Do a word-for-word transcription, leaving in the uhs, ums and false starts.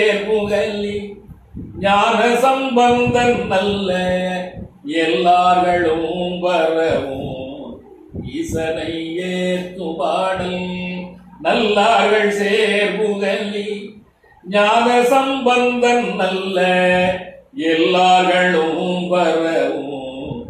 புகழி ஞான சம்பந்தன் நல்ல எல்லார்களும் வரவும் ஈசனை ஏத்து பாடல் நல்லார்கள் சேர் புகழி ஞான சம்பந்தன் நல்ல எல்லார்களும் வரவும்